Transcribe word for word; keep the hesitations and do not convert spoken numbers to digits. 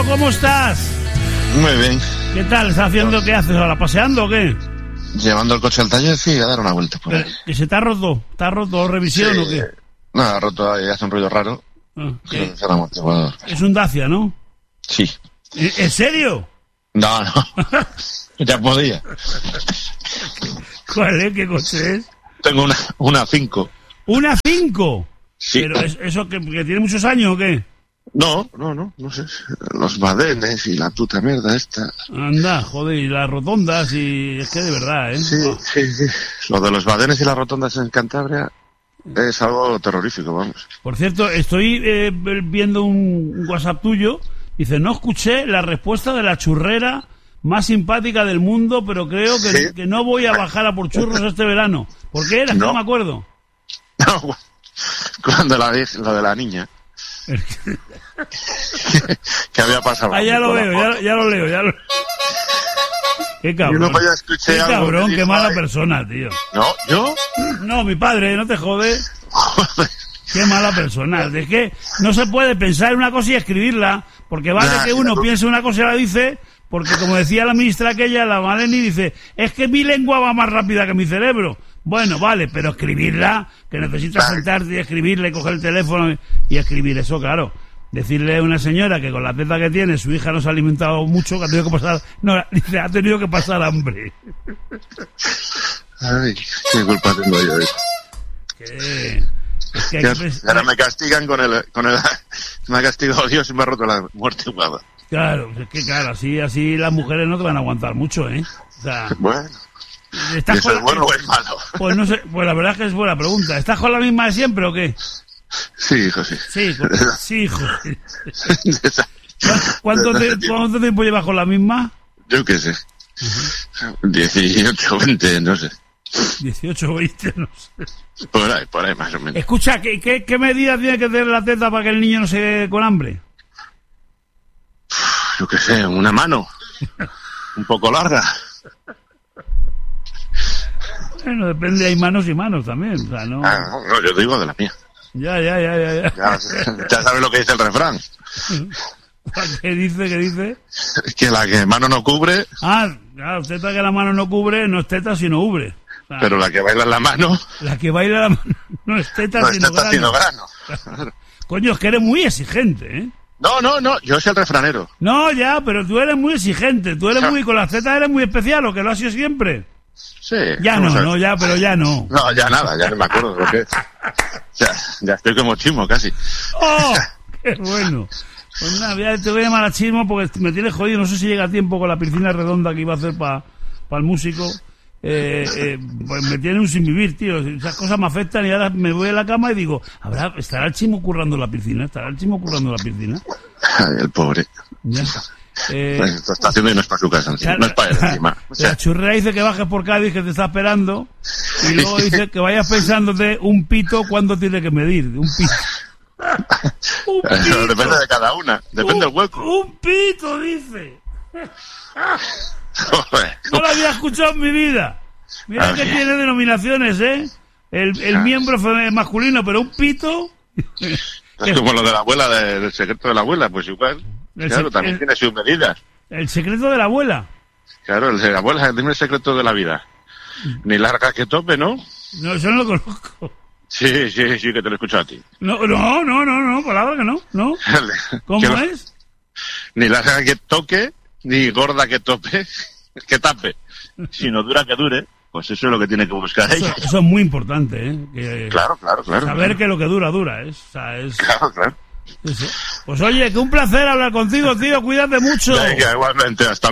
Pedro, ¿cómo estás? Muy bien. ¿Qué tal? ¿Estás haciendo qué haces ahora? ¿Paseando o qué? Llevando el coche al taller, sí, a dar una vuelta por ahí. ¿Que se te ha roto? ¿Te ha roto revisión sí. o qué? No, ha roto y hace un ruido raro. Ah, ¿Qué? Es un Dacia, ¿no? Sí. ¿En serio? No, no. Ya podía. ¿Cuál es? ¿Qué coche es? Tengo una, una cinco. ¿Una cinco? Sí. ¿Pero es, eso que, que tiene muchos años o qué? No, no, no, no sé. Los badenes y la puta mierda esta. Anda, joder, y las rotondas y... Es que de verdad, ¿eh? Sí, oh. sí, sí. Lo de los badenes y las rotondas en Cantabria es algo terrorífico, vamos. Por cierto, estoy eh, viendo un WhatsApp tuyo. Dice, no escuché la respuesta de la churrera más simpática del mundo, pero creo que, ¿sí? que no voy a bajar a por churros este verano. ¿Por qué era? No, no me acuerdo. No, cuando la dije, lo de la niña. ¿Qué había pasado? Ah, ya lo veo, ya, ya lo leo, ya lo... Qué cabrón. Yo no podía escuchar qué algo cabrón, que qué dijo, mala ay. persona, tío. No, ¿yo? No, mi padre, no te jode. Qué mala persona. Es que no se puede pensar en una cosa y escribirla, porque vale nah, que uno no. piense una cosa y la dice, porque como decía la ministra aquella, la Maleni, dice, es que mi lengua va más rápida que mi cerebro. Bueno, vale, pero escribirla, que necesitas sentarte y escribirla y coger el teléfono y escribir eso, claro. Decirle a una señora que con la teta que tiene, su hija no se ha alimentado mucho, que ha tenido que pasar, no, dice, ha tenido que pasar hambre. Ay, qué culpa tengo yo de eso. ¿Qué? Es que hay que pens- ahora me castigan con el, con el, me ha castigado Dios y me ha roto la muerte humana. Claro, es que claro, así, así las mujeres no te van a aguantar mucho, ¿eh? O sea, bueno. ¿Estás ¿Eso es bueno o es malo? Pues no sé, pues la verdad es que es buena pregunta. ¿Estás con la misma de siempre o qué? Sí, hijo, sí. Sí, con, sí, hijo. ¿Cuánto, te, ¿Cuánto tiempo llevas con la misma? Yo qué sé. Uh-huh. dieciocho, veinte, no sé. dieciocho, veinte, no sé. Por ahí, por ahí más o menos. Escucha, ¿qué, qué, qué medidas tiene que tener la teta para que el niño no se quede con hambre? Yo qué sé, una mano. Un poco larga. Bueno, depende, hay manos y manos también, o sea, no... Ah, no, no, yo digo de la mía. Ya, ya, ya, ya. Ya, ya, ya sabes lo que dice el refrán. ¿Qué dice, qué dice? Que la que mano no cubre... Ah, claro, teta que la mano no cubre, no es teta sino ubre. O sea, pero la que baila en la mano... La que baila la mano no es teta, no sino, es teta grano. sino grano. Claro. Coño, es que eres muy exigente, ¿eh? No, no, no, yo soy el refranero. No, ya, pero tú eres muy exigente, tú eres muy... Con las tetas eres muy especial, ¿o que lo has sido siempre? Sí. Ya no, no, ya, pero ya no. No, ya nada, ya no me acuerdo de lo que es. Ya, ya estoy como Chismo casi. ¡Oh! ¡Qué bueno! Pues nada, ya te voy a llamar a Chismo porque me tienes jodido, no sé si llega a tiempo con la piscina redonda que iba a hacer para pa el músico. Eh, eh, pues me tiene un sin vivir, tío. Esas cosas me afectan y ahora me voy a la cama y digo, ¿habrá, ¿estará el Chismo currando la piscina? ¿Estará el Chismo currando la piscina? Ay, el pobre. Ya. Eh, pues esto está haciendo y no es para su casa, la, no es para él encima. O sea, la churrera dice que bajes por Cádiz, que te está esperando, y luego dice que vayas pensándote un pito cuándo tiene que medir. Un pito. Un pito. Depende de cada una, depende un, del hueco. Un pito, dice. No lo había escuchado en mi vida. Mira ah, que bien. Tiene denominaciones, ¿eh? El, el ah. miembro masculino, pero un pito. Es como lo de la abuela, de, del secreto de la abuela, pues igual. El claro, se- también el, tiene sus medidas. El secreto de la abuela. Claro, el de la abuela tiene el secreto de la vida. Ni larga que tope, ¿no? No, yo no lo conozco. Sí, sí, sí, que te lo he escuchado a ti. No, no, no, no, no, palabra que no, no. ¿Cómo que es? Ni larga que toque, ni gorda que tope, que tape. Sino dura que dure, pues eso es lo que tiene que buscar eso, ella. Eso es muy importante, ¿eh? Que claro, claro, claro. Saber claro. que lo que dura, dura, ¿eh? O sea, es... Claro, claro. Sí, sí. Pues oye, que un placer hablar contigo, tío, cuídate mucho. Venga, igualmente, hasta